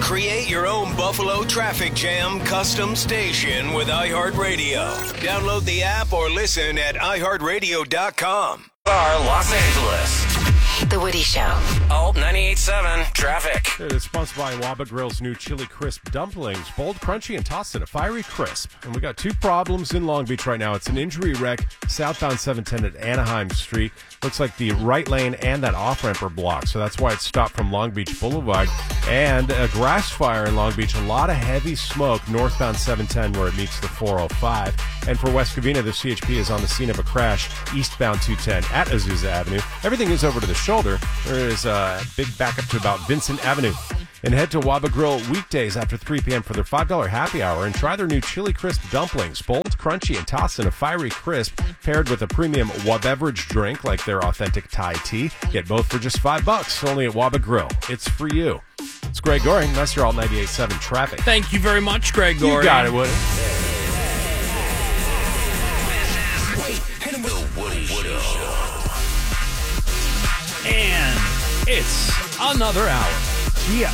Create your own Buffalo traffic jam custom station with iHeartRadio. Download the app or listen at iHeartRadio.com. Los Angeles. The Woody Show. Alt 98.7 traffic. It is sponsored by Waba Grill's new Chili Crisp Dumplings. Bold, crunchy, and tossed in a fiery crisp. And we got two problems in Long Beach right now. It's an injury wreck southbound 710 at Anaheim Street. Looks like the right lane and that off-ramp are blocked. So that's why it's stopped from Long Beach Boulevard. And a grass fire in Long Beach. A lot of heavy smoke northbound 710 where it meets the 405. And for West Covina, the CHP is on the scene of a crash eastbound 210 at Azusa Avenue. Everything is over to the shoulder. There is a big backup to about Vincent Avenue. And head to Waba Grill weekdays after 3 p.m. for their $5 happy hour and try their new Chili Crisp Dumplings. Bold, crunchy, and tossed in a fiery crisp, paired with a premium beverage drink like their authentic Thai tea. Get both for just $5, only at Waba Grill. It's for you. It's Greg Goring. That's your Alt 98.7 traffic. Thank you very much, Greg Goring. You got it, Woody. The Woody Show. And it's another hour. Yeah.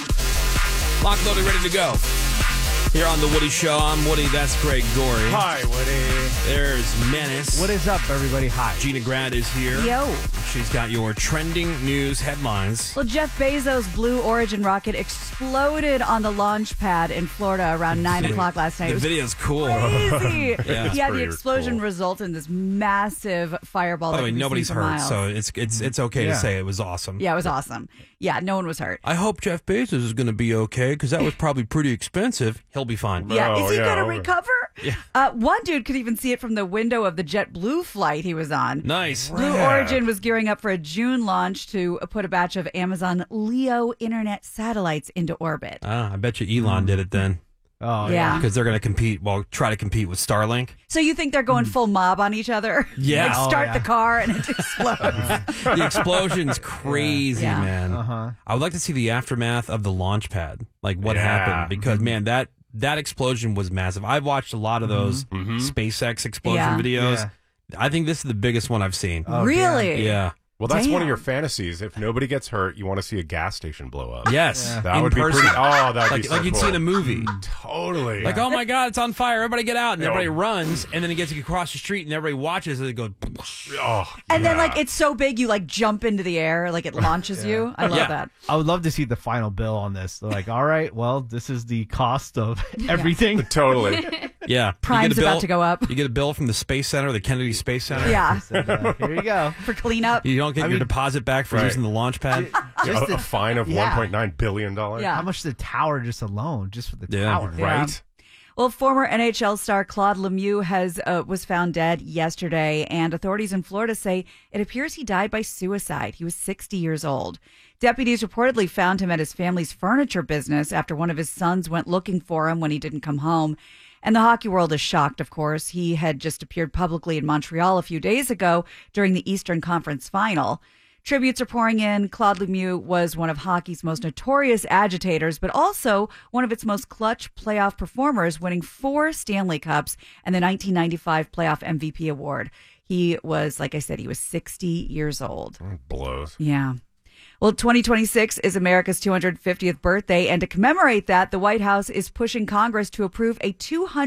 Locked, loaded, ready to go. Here on The Woody Show, I'm Woody, that's Greg Goring. Hi, Woody. There's Menace. What is up, everybody? Hi. Gina Grad is here. Yo. She's got your trending news headlines. Well, Jeff Bezos' Blue Origin rocket exploded on the launch pad in Florida around 9 o'clock last night. The It was video's cool. crazy. Yeah, the pretty explosion cool. resulted in this massive fireball. By the that way, could be nobody's seen for hurt, miles. so it's okay to say it was awesome. Yeah, it was awesome. Yeah, no one was hurt. I hope Jeff Bezos is going to be okay, because that was probably pretty expensive. He'll be fine. Yeah, Oh, is he yeah, going to okay. recover? Yeah. One dude could even see it from the window of the JetBlue flight he was on. Nice. Blue Origin was gearing up for a June launch to put a batch of Amazon LEO internet satellites into orbit. I bet you Elon did it then, Oh, Yeah. because they're going to try to compete with Starlink. So you think they're going full mob on each other? Yeah. Like Oh, start yeah. the car and it explodes. The explosion's crazy, Yeah. man. Uh-huh. I would like to see the aftermath of the launch pad, like what happened, because man, that explosion was massive. I've watched a lot of those SpaceX explosion Yeah. videos. Yeah. I think this is the biggest one I've seen. Really? Yeah. Well, that's one of Damn. your fantasies. If nobody gets hurt, you want to see a gas station blow up. Yes. That In would person. be pretty. Oh, that would like be so like you'd cool. see in a movie. Totally. Like, oh my God, it's on fire! Everybody get out! And Yeah. everybody runs, and then it gets across the street, and everybody watches, and they go. Oh, And then, yeah. like, it's so big, you, like, jump into the air, like, it launches you. I love Yeah. that. I would love to see the final bill on this. They're like, all right, well, this is the cost of everything. Totally. Yeah, Prime's about to go up. You get a bill from the Space Center, the Kennedy Space Center. Yeah, So, here you go. for cleanup. You don't get your deposit back for Right. using the launch pad. Just a fine of yeah. $1.9 billion. Yeah. How much the tower just alone, just for the Yeah. tower. Right? Well, former NHL star Claude Lemieux was found dead yesterday, and authorities in Florida say it appears he died by suicide. He was 60 years old. Deputies reportedly found him at his family's furniture business after one of his sons went looking for him when he didn't come home. And the hockey world is shocked, of course. He had just appeared publicly in Montreal a few days ago during the Eastern Conference Final. Tributes are pouring in. Claude Lemieux was one of hockey's most notorious agitators, but also one of its most clutch playoff performers, winning 4 Stanley Cups and the 1995 playoff MVP award. He was, like I said, he was 60 years old. Blows. Yeah. Well, 2026 is America's 250th birthday, and to commemorate that, the White House is pushing Congress to approve a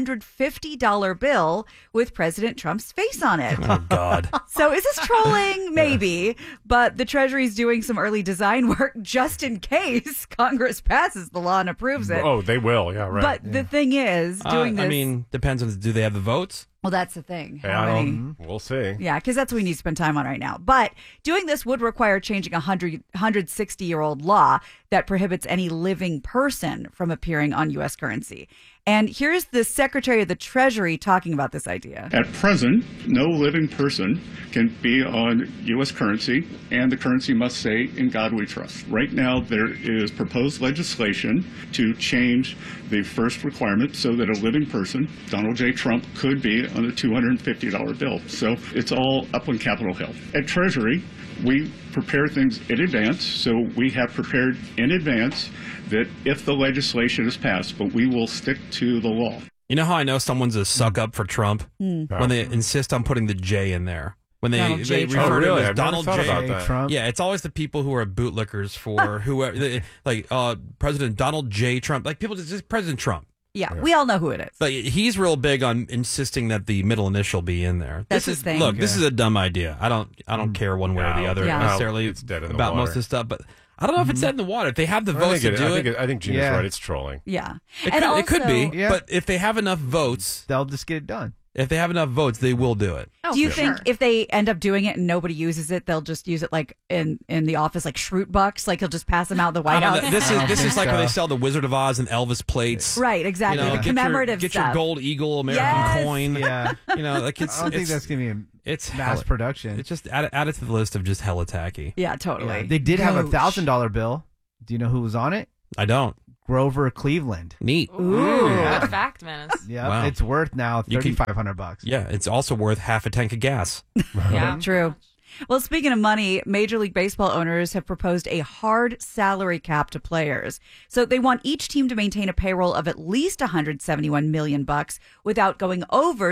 $250 bill with President Trump's face on it. Oh God. So is this trolling? Maybe. But the Treasury's doing some early design work just in case Congress passes the law and approves it. Oh, they will. Yeah, right. But the thing is, doing this... I mean, depends on do they have the votes? well, that's the thing. Yeah, How I many- don't- we'll see. Yeah, because that's what we need to spend time on right now. But doing this would require changing a 160-year-old law that prohibits any living person from appearing on U.S. currency. And here's the Secretary of the Treasury talking about this idea. At present, no living person can be on U.S. currency, and the currency must say, "In God we trust." Right now, there is proposed legislation to change the first requirement so that a living person, Donald J. Trump, could be on a $250 bill. So it's all up on Capitol Hill. At Treasury, we prepare things in advance, so we have prepared in advance that if the legislation is passed, but we will stick to the law. You know how I know someone's a suck up for Trump? When they insist on putting the J in there. When Donald J. they Trump. refer to really? him as I've never Donald thought J. about that. Trump. Yeah, it's always the people who are bootlickers for whoever, like President Donald J. Trump. Like people just President Trump. Yeah, we all know who it is. But he's real big on insisting that the middle initial be in there. That's this his thing. Look, this is a dumb idea. I don't care one way or the No. other Yeah. necessarily It's dead in the about water. most of the stuff. But I don't know if it's dead in the water. If they have the I votes think to do it, I think Gina's Yeah. right. It's trolling. Yeah. it could be. Yeah. But if they have enough votes, They'll just get it done. if they have enough votes, they will do it. Do you think if they end up doing it and nobody uses it, they'll just use it like in the office, like Schrute bucks? Like he'll just pass them out in the White I House? don't know. This is like so. when they sell the Wizard of Oz and Elvis plates. Right, exactly. You know, The commemorative get stuff. your gold eagle American Yes. coin. Yeah. You know, like it's. I don't think it's- that's going to be it's mass hella- production. It's just add it to the list of just hella tacky. Yeah, totally. They did have a Gosh. $1,000 bill. Do you know who was on it? I don't. Grover Cleveland. Neat. Ooh, Yeah. good fact, Menace. Yeah, Wow. it's worth now You can- $3,500. Yeah, it's also worth half a tank of gas. Yeah, True. Well, speaking of money, Major League Baseball owners have proposed a hard salary cap to players. So they want each team to maintain a payroll of at least $171 million without going over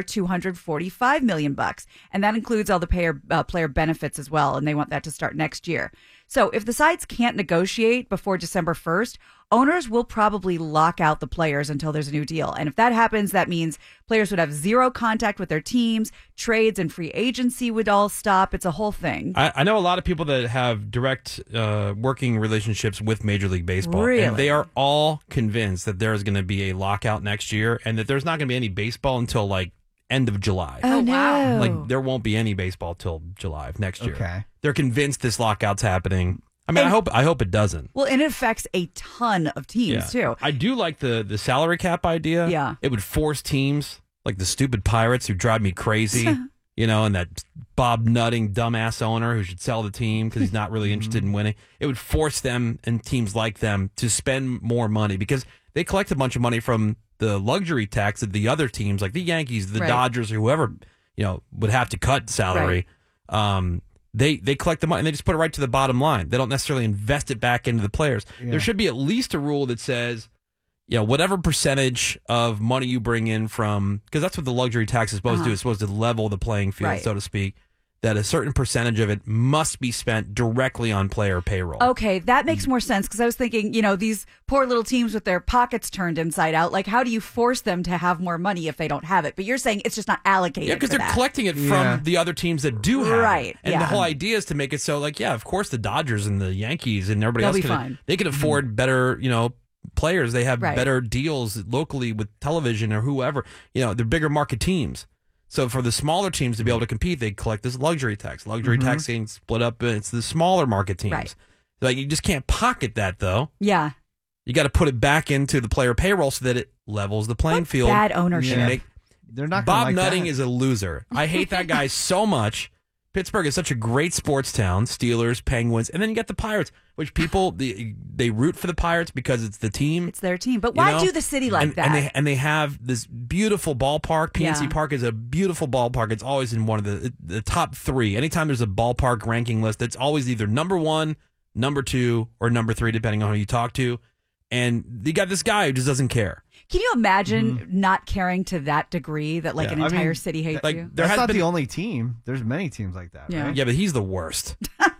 $245 million. And that includes all the player benefits as well. And they want that to start next year. So if the sides can't negotiate before December 1st, owners will probably lock out the players until there's a new deal. And if that happens, that means players would have zero contact with their teams, trades and free agency would all stop. It's a whole thing. I know a lot of people that have direct working relationships with Major League Baseball. Really? And they are all convinced that there is going to be a lockout next year and that there's not going to be any baseball until like end of July. Oh, no. Like there won't be any baseball till July of next year. Okay. They're convinced this lockout's happening. I mean, I hope it doesn't. Well, and it affects a ton of teams, too. I do like the salary cap idea. Yeah. It would force teams like the stupid Pirates who drive me crazy, you know, and that Bob Nutting dumbass owner who should sell the team because he's not really interested in winning. It would force them and teams like them to spend more money because they collect a bunch of money from the luxury tax that the other teams like the Yankees, the Right. Dodgers, or whoever, you know, would have to cut salary. They collect the money and they just put it right to the bottom line. They don't necessarily invest it back into the players. Yeah. There should be at least a rule that says, you know, whatever percentage of money you bring in from, because that's what the luxury tax is supposed to do. It's supposed to level the playing field, Right. so to speak, that a certain percentage of it must be spent directly on player payroll. Okay, that makes more sense because I was thinking, you know, these poor little teams with their pockets turned inside out. Like, how do you force them to have more money if they don't have it? But you're saying it's just not allocated. Yeah, because for they're that. collecting it Yeah. from the other teams that do have Right, it. And yeah. the whole idea is to make it so, like, yeah, of course the Dodgers and the Yankees and everybody They'll else be fine. they can afford better, you know, players. They have Right. better deals locally with television or whoever. You know, they're bigger market teams. So for the smaller teams to be able to compete, they collect this luxury tax. Luxury tax getting split up. It's the smaller market teams. Right. Like you just can't pocket that though. Yeah. You got to put it back into the player payroll so that it levels the playing field. Bad ownership. And make- They're not gonna Bob like Nutting that. is a loser. I hate that guy so much. Pittsburgh is such a great sports town. Steelers, Penguins, and then you got the Pirates, which people they root for the Pirates because it's the team. It's their team. But you why know? do the city like and, that? And they have this beautiful ballpark. PNC Yeah. Park is a beautiful ballpark. It's always in one of the top three. Anytime there's a ballpark ranking list, it's always either number 1, number 2, or number 3, depending on who you talk to. And you got this guy who just doesn't care. Can you imagine not caring to that degree that like Yeah. an I entire mean, city hates like, you? there That's has not been the only team. There's many teams like that, Yeah. right? Yeah, but he's the worst.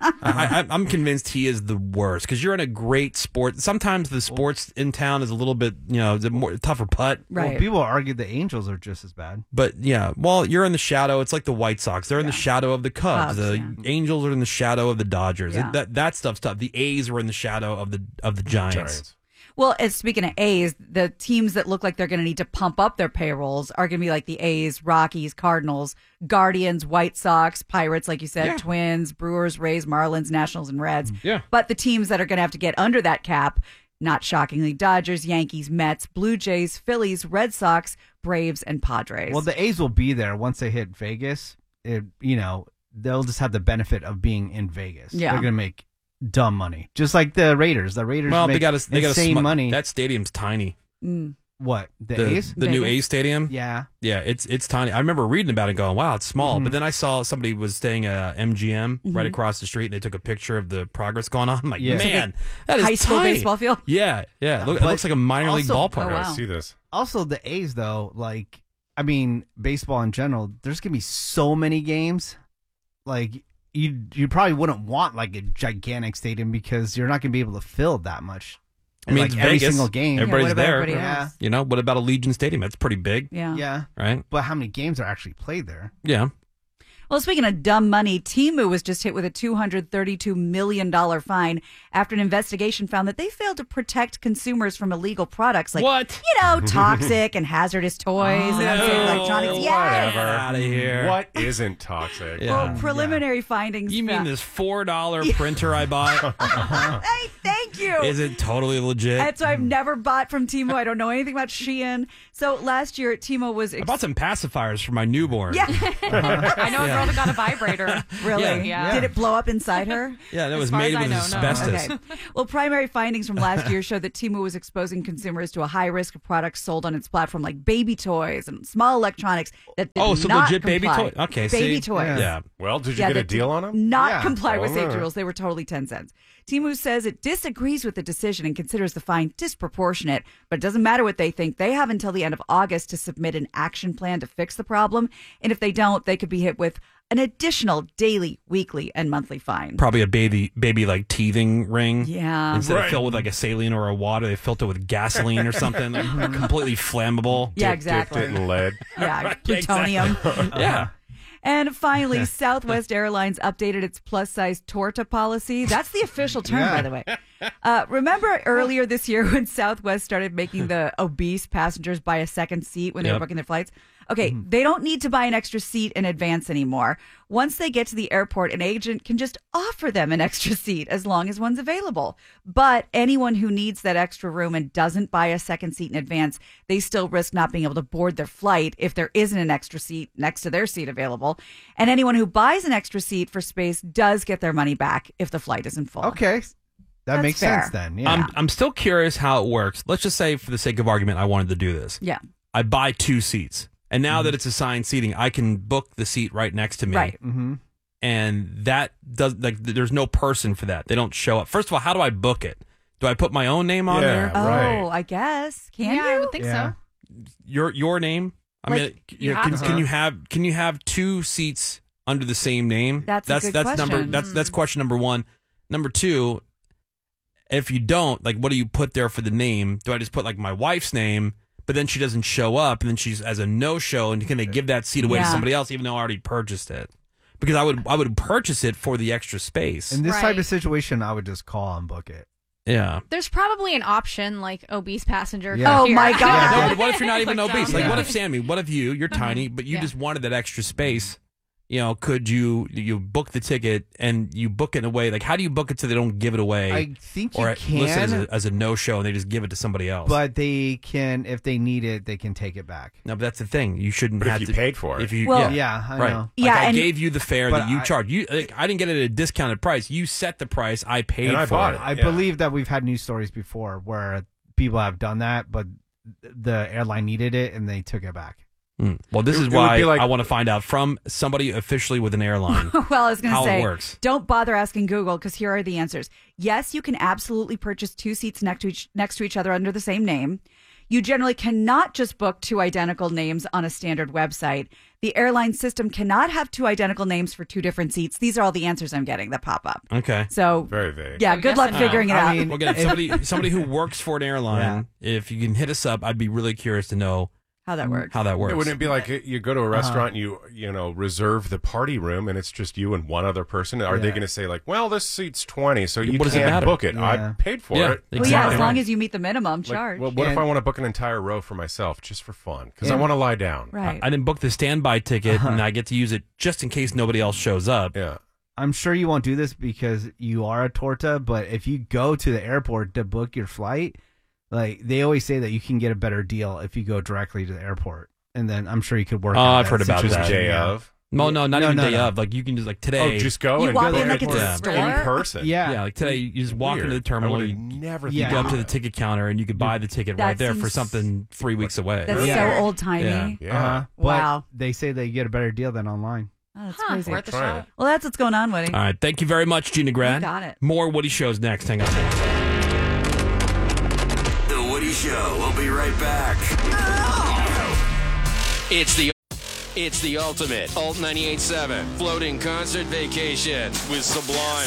I'm convinced he is the worst because you're in a great sport. Sometimes the sports in town is a little bit, you know, it's a more tougher putt. Right. Well, people argue the Angels are just as bad. But yeah, well, you're in the shadow. It's like the White Sox. They're in the shadow of the Cubs. Cubs, The yeah. Angels are in the shadow of the Dodgers. Yeah. That stuff's tough. The A's were in the shadow of the Giants. Well, and speaking of A's, the teams that look like they're going to need to pump up their payrolls are going to be like the A's, Rockies, Cardinals, Guardians, White Sox, Pirates, like you said, Yeah. Twins, Brewers, Rays, Marlins, Nationals, and Reds. Yeah. But the teams that are going to have to get under that cap, not shockingly, Dodgers, Yankees, Mets, Blue Jays, Phillies, Red Sox, Braves, and Padres. Well, the A's will be there once they hit Vegas. They'll just have the benefit of being in Vegas. Yeah. They're going to make dumb money. Just like the Raiders. The Raiders Well, make they got insane money. That stadium's tiny. What? The The A's? the new Vegas? A's stadium. Yeah. Yeah, it's tiny. I remember reading about it and going, wow, it's small. But then I saw somebody was staying at MGM right across the street and they took a picture of the progress going on. I'm like, Yeah. man, that is high school tiny. baseball field? Yeah. It But looks like a minor league also- ballpark. Oh, wow. I see this. Also, the A's, though, baseball in general, there's going to be so many games. like you probably wouldn't want like a gigantic stadium because you're not going to be able to fill it that much. I mean, like it's every Vegas. single game. Everybody's what about there. everybody Yeah. else? You know, what about Allegiant Stadium? That's pretty big, Yeah. Yeah. right? But how many games are actually played there? Yeah. Well, speaking of dumb money, Temu was just hit with a $232 million fine after an investigation found that they failed to protect consumers from illegal products like, What? toxic and hazardous toys and unsafe electronics. Yes. Whatever. Out of here. What isn't toxic? Yeah. Well, preliminary findings. You mean found- this $4 printer I bought? Hey, thank you. Is it totally legit? And so I've never bought from Temu. I don't know anything about Shein. So last year, Temu was I bought some pacifiers for my newborn. Yeah, I know a girl that got a vibrator. really. Yeah. Did it blow up inside her? Yeah, that was far made as I with know, no. asbestos. Okay. Well, primary findings from last year show that Temu was exposing consumers to a high risk of products sold on its platform, like baby toys and small electronics that did Oh, so not legit baby comply. toy? Okay, baby see? toys. Yeah. Well, did you Yeah, get a that deal did on them? Not Yeah. comply with Oh, safety no. rules. They were totally 10 cents. Temu says it disagrees with the decision and considers the fine disproportionate, but it doesn't matter what they think. They have until the end of August to submit an action plan to fix the problem. And if they don't, they could be hit with an additional daily, weekly, and monthly fine. Probably a baby like teething ring. Yeah. Instead of Right. filled with like a saline or a water, they filled it with gasoline or something, like completely flammable. Yeah, Dipped exactly. it in lead. Yeah, plutonium. Yeah. And finally, Southwest Airlines updated its plus-size torta policy. That's the official term, by the way. Remember earlier this year when Southwest started making the obese passengers buy a second seat when they were Yep. booking their flights? Okay, they don't need to buy an extra seat in advance anymore. Once they get to the airport, an agent can just offer them an extra seat as long as one's available. But anyone who needs that extra room and doesn't buy a second seat in advance, they still risk not being able to board their flight if there isn't an extra seat next to their seat available. And anyone who buys an extra seat for space does get their money back if the flight isn't full. Okay. That That's makes fair. sense then. Yeah. I'm still curious how it works. Let's just say, for the sake of argument, I wanted to do this. Yeah. I buy 2 seats. And now that it's assigned seating, I can book the seat right next to me. Right. And that does, like, there's no person for that. They don't show up. First of all, how do I book it? Do I put my own name on Yeah. there? Oh, Right. I guess. Can I you? would think Yeah. so. Your name? I Like, mean, you have to. can you have 2 seats under the same name? That's a good question. That's question number 1. Number 2, if you don't, like, what do you put there for the name? Do I just put like my wife's name, but then she doesn't show up, and then she's as a no-show, and can they give that seat away to Yeah. somebody else, even though I already purchased it? Because I would purchase it for the extra space. In this type Right. of situation, I would just call and book it. Yeah. There's probably an option like obese passenger. Yeah. Oh, here. my God. No, but what if you're not even Click obese? down. Like, what if Sammy? What if you're tiny, but you Yeah. just wanted that extra space? You know, could you book the ticket and you book it in a way, like, how do you book it so they don't give it away? I think you or list it can, as a no-show and they just give it to somebody else. but they can, if they need it, they can take it back. No, but that's the thing. You shouldn't But if have you to paid for it. If you, Well- Yeah, I right. know. Like, Yeah, I and- gave you the fare But that you I- charged. You, like, I didn't get it at a discounted price. You set the price. I paid And I for bought it. it. I Yeah. believe that we've had news stories before where people have done that, but the airline needed it and they took it back. Well, this It- is it would why be like- I want to find out from somebody officially with an airline. Well, I was going to How it say, works. don't bother asking Google because here are the answers. Yes, you can absolutely purchase 2 seats next to each other under the same name. You generally cannot just book 2 identical names on a standard website. The airline system cannot have 2 identical names for 2 different seats. These are all the answers I'm getting that pop up. Okay. So, Very vague. yeah, So good yes luck and no. figuring it I out. mean- Well, again, somebody who works for an airline, if you can hit us up, I'd be really curious to know how that works. how that works. Yeah, wouldn't it be like you go to a restaurant and you reserve the party room and it's just you and one other person? Are they Yeah. going to say like, well, this seat's 20, so you What does it can't matter? book it? Yeah. I paid for Yeah, it. Well, yeah, exactly as long right. as you meet the minimum Like, charge. well, what if And- I want to book an entire row for myself just for fun? Because I Yeah. want to lie down. Right. I didn't book the standby ticket, and I get to use it just in case nobody else shows up. Yeah. I'm sure you won't do this because you are a torta, but if you go to the airport to book your flight, like they always say that you can get a better deal if you go directly to the airport. And then I'm sure you could work. Oh, out I've that heard about situation. that. Day Yeah. of. No, not No, even no, day no. of. Like, you can just, like, today. Oh, just go You and walk go in like there it's a Yeah. store? in person. Yeah. Yeah, like today, you just walk into the Weird. terminal, I would you, never Yeah. you go up to thought the ticket counter, and you could buy the ticket That right there for seems- something 3 weeks away. That's Yeah. so old timey. Yeah. Yeah. But Wow. they say they get a better deal than online. Oh, that's Huh, crazy. worth a Try shot. it. Well, that's what's going on, Woody. All right, thank you very much, Gina Grad. You got it. More Woody shows next. Hang on. The Woody Show. We'll be right back. It's the It's the ultimate Alt 98.7 floating concert vacation with Sublime.